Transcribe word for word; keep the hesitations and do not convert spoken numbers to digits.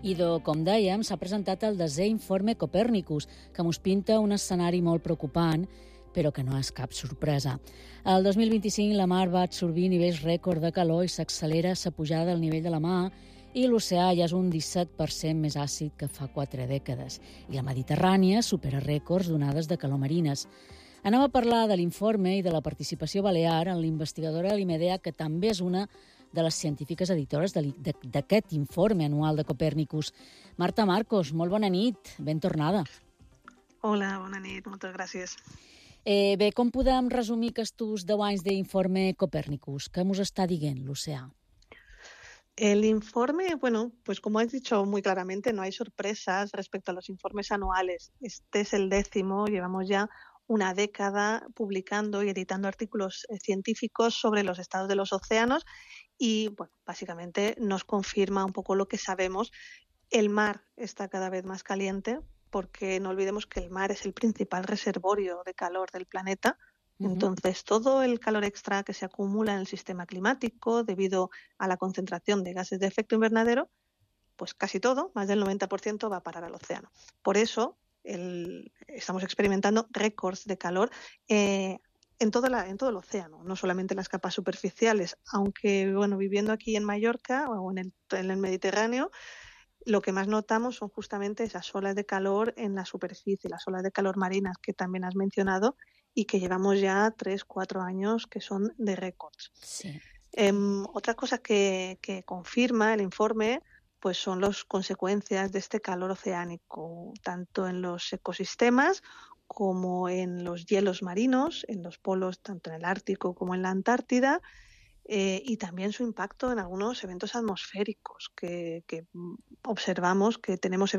Idò, com dèiem, s'ha presentat el desè informe Copèrnicus, que mos pinta un escenari molt preocupant, però que no és cap sorpresa. El dos mil vint-i-cinc la mar va absorbir nivells rècord de calor i s'accelera la pujada del nivell de la mar i l'oceà ja és un disset per cent més àcid que fa quatre dècades. I la Mediterrània supera rècords d'onades de calor marines. Anem a parlar de l'informe i de la participació balear en l'investigadora Alimedea, que també és una de les científiques editores d'aquest informe anual de Copèrnicus. Marta Marcos, molt bona nit, ben tornada. Hola, bona nit, moltes gràcies. Eh, bé, com podem resumir aquests deu anys d'informe Copèrnicus? Què ens està dient l'oceà? El informe, bueno, pues como has dicho muy claramente, no hay sorpresas respecto a los informes anuales. Este es el décimo, llevamos ya una década publicando y editando artículos científicos sobre los estados de los océanos y, bueno, básicamente nos confirma un poco lo que sabemos. El mar está cada vez más caliente porque no olvidemos que el mar es el principal reservorio de calor del planeta. Uh-huh. Entonces, todo el calor extra que se acumula en el sistema climático debido a la concentración de gases de efecto invernadero, pues casi todo, más del noventa por ciento, va a parar al océano. Por eso el, estamos experimentando récords de calor eh, en, toda la, en todo el océano, no solamente en las capas superficiales, aunque, bueno, viviendo aquí en Mallorca o en el, en el Mediterráneo, lo que más notamos son justamente esas olas de calor en la superficie, las olas de calor marinas que también has mencionado y que llevamos ya tres, cuatro años que son de récords. Sí. Eh, otra cosa que, que confirma el informe pues son las consecuencias de este calor oceánico, tanto en los ecosistemas como en los hielos marinos, en los polos, tanto en el Ártico como en la Antártida, Eh, y también su impacto en algunos eventos atmosféricos que, que observamos que tenemos